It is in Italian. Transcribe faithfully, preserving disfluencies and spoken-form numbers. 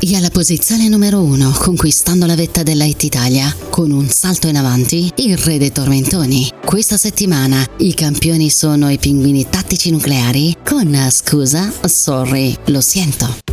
E alla posizione numero uno, conquistando la vetta della Hit Italia, con un salto in avanti, il re dei tormentoni. Questa settimana i campioni sono i Pinguini Tattici Nucleari con Scusa, Sorry, Lo Siento.